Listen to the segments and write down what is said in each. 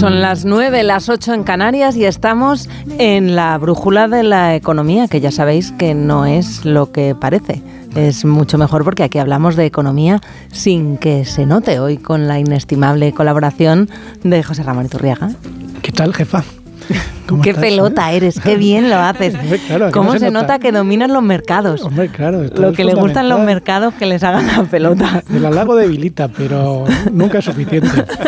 Son las 9, las 8 en Canarias y estamos en la brújula de la economía, que ya sabéis que no es lo que parece. Es mucho mejor porque aquí hablamos de economía sin que se note. Hoy con la inestimable colaboración de José Ramón Iturriaga. ¿Qué tal, jefa? Qué estás? pelota eres, qué bien lo haces. Claro, ¿Cómo se nota que dominas los mercados? Hombre, claro. Lo que le gustan los mercados, que les hagan la pelota. El halago debilita, pero nunca es suficiente.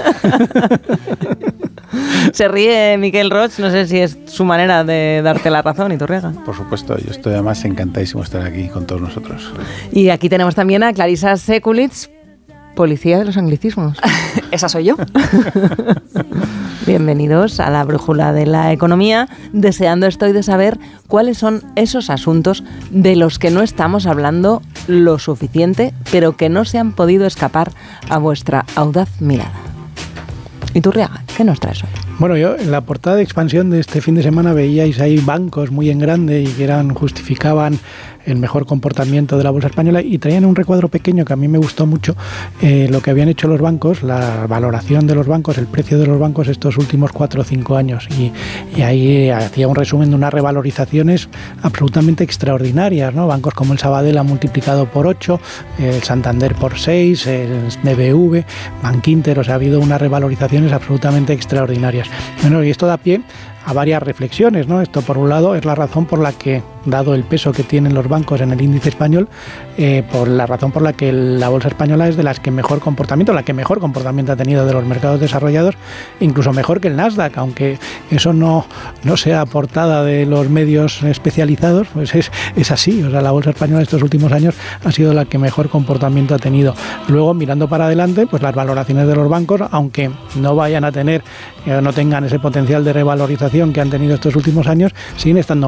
Se ríe Miquel Roig, no sé si es su manera de darte la razón, Iturriaga. Por supuesto, yo estoy además encantadísimo de estar aquí con todos nosotros. Y aquí tenemos también a Clarisa Sekulits, policía de los anglicismos. Esa soy yo. Bienvenidos a la brújula de la economía. Deseando estoy de saber cuáles son esos asuntos de los que no estamos hablando lo suficiente, pero que no se han podido escapar a vuestra audaz mirada. Iturriaga, ¿qué nos traes hoy? Bueno, yo en la portada de Expansión de este fin de semana veíais ahí bancos muy en grande y que justificaban el mejor comportamiento de la bolsa española y traían un recuadro pequeño que a mí me gustó mucho, lo que habían hecho los bancos, la valoración de los bancos, el precio de los bancos estos últimos 4 o 5 años y ahí hacía un resumen de unas revalorizaciones absolutamente extraordinarias, ¿no? Bancos como el Sabadell han multiplicado por 8, el Santander por 6, el BBV, Bankinter, o sea, ha habido unas revalorizaciones absolutamente extraordinarias. Bueno, y esto da pie a varias reflexiones, ¿no? Esto, por un lado, es la razón por la que, dado el peso que tienen los bancos en el índice español, por la razón por la que la bolsa española es de las que mejor comportamiento ha tenido de los mercados desarrollados, incluso mejor que el Nasdaq, aunque eso no sea portada de los medios especializados, pues es así. O sea, la bolsa española estos últimos años ha sido la que mejor comportamiento ha tenido. Luego, mirando para adelante, pues las valoraciones de los bancos, aunque no vayan a tener, no tengan ese potencial de revalorización que han tenido estos últimos años, siguen estando